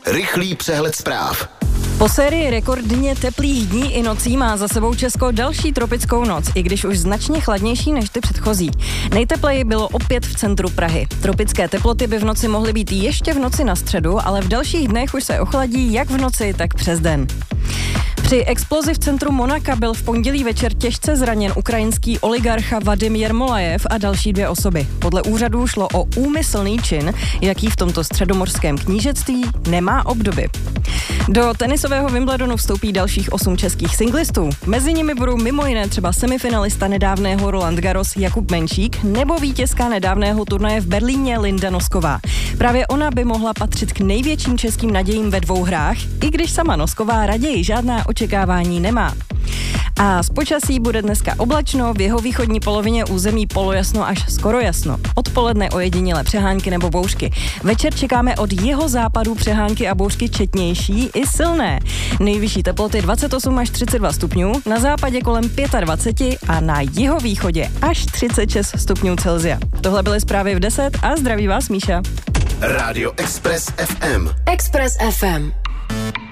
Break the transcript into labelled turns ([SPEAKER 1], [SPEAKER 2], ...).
[SPEAKER 1] Rychlý přehled zpráv.
[SPEAKER 2] Po sérii rekordně teplých dní i nocí má za sebou Česko další tropickou noc, i když už značně chladnější než ty předchozí. Nejtepleji bylo opět v centru Prahy. Tropické teploty by v noci mohly být ještě v noci na středu, ale v dalších dnech už se ochladí jak v noci, tak přes den. Při explozi v centru Monaka byl v pondělí večer těžce zraněn ukrajinský oligarcha Vadim Jermolajev a další 2 osoby. Podle úřadů šlo o úmyslný čin, jaký v tomto středomorském knížectví nemá obdoby. Do tenisového Wimbledonu vstoupí dalších 8 českých singlistů. Mezi nimi budou mimo jiné třeba semifinalista nedávného Roland Garros Jakub Menšík nebo vítězka nedávného turnaje v Berlíně Linda Nosková. Právě ona by mohla patřit k největším českým nadějím ve 2 hrách, i když sama Nosková raději žádná očekávání nemá. A z počasí bude dneska oblačno, v jeho východní polovině území polojasno až skoro jasno. Odpoledne ojedinělé přehánky nebo bouřky. Večer čekáme od jeho západu přehánky a bouřky četnější i silné. Nejvyšší teploty 28 až 32 stupňů, na západě kolem 25 a na jihovýchodě až 36 stupňů Celsia. Tohle byly zprávy v 10 a zdraví vás Míša.
[SPEAKER 1] Rádio Express FM.
[SPEAKER 3] Express FM.